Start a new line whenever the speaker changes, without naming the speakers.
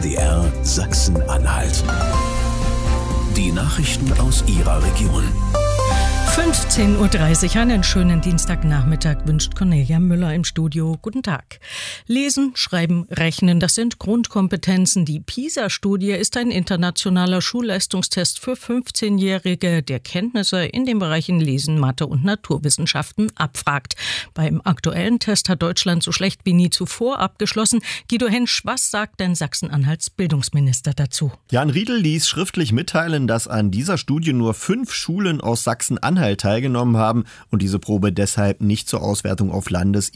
MDR Sachsen-Anhalt. Die Nachrichten aus Ihrer Region.
15.30 Uhr, einen schönen Dienstagnachmittag wünscht Cornelia Müller im Studio. Guten Tag. Lesen, Schreiben, Rechnen, das sind Grundkompetenzen. Die PISA-Studie ist ein internationaler Schulleistungstest für 15-Jährige, der Kenntnisse in den Bereichen Lesen, Mathe und Naturwissenschaften abfragt. Beim aktuellen Test hat Deutschland so schlecht wie nie zuvor abgeschlossen. Guido Hensch, was sagt denn Sachsen-Anhalts Bildungsminister dazu?
Jan Riedl ließ schriftlich mitteilen, dass an dieser Studie nur 5 Schulen aus Sachsen-Anhalt teilgenommen haben und diese Probe deshalb nicht zur Auswertung auf Landes-,